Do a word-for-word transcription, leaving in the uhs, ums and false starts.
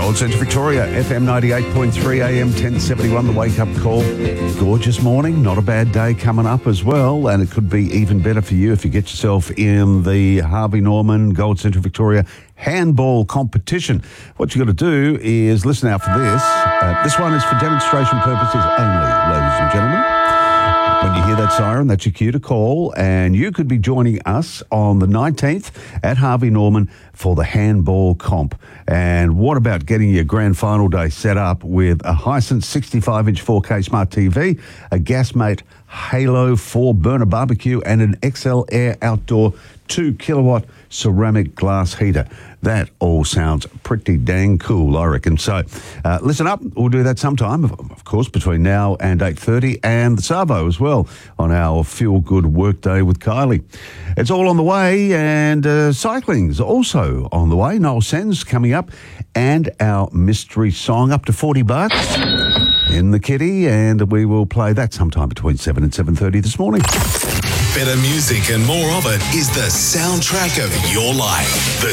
Gold Centre Victoria, F M ninety-eight point three, A M ten seventy-one, the wake-up call. Gorgeous morning, not a bad day coming up as well, and it could be even better for you if you get yourself in the Harvey Norman Gold Centre Victoria handball competition. What you got to do is listen out for this. Uh, this one is for demonstration purposes only, ladies and gentlemen. When you hear that siren, that's your cue to call, and you could be joining us on the nineteenth at Harvey Norman for the handball comp. And what about getting your grand final day set up with a Hisense sixty-five inch four K smart T V, a Gasmate Halo four burner barbecue, and an X L Air outdoor two kilowatt ceramic glass heater? That all sounds pretty dang cool, I reckon. So uh, listen up, we'll do that sometime, of course, between now and eight thirty, and the Savo as well on our Feel Good Workday with Kylie. It's all on the way, and uh, cycling's also on the way. Noel Sens coming up, and our mystery song, up to forty bucks in the kitty, and we will play that sometime between seven and seven thirty this morning. Better music and more of it is the soundtrack of your life. The